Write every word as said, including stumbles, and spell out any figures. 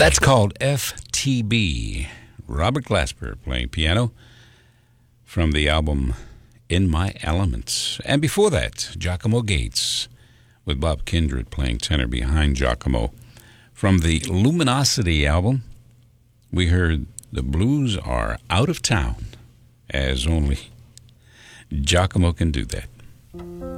That's called F T B. Robert Glasper playing piano from the album In My Elements. And before that, Giacomo Gates with Bob Kindred playing tenor behind Giacomo. From the Luminosity album, we heard The Blues Are Out of Town, as only Giacomo can do that.